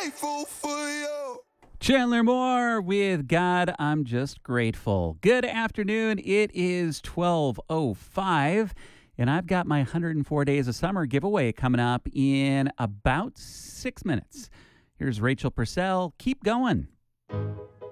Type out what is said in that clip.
grateful for you. Chandler Moore with God, I'm Just Grateful. Good afternoon. It is 12:05, and I've got my 104 Days of Summer giveaway coming up in about 6 minutes. Here's Rachel Purcell. Keep going.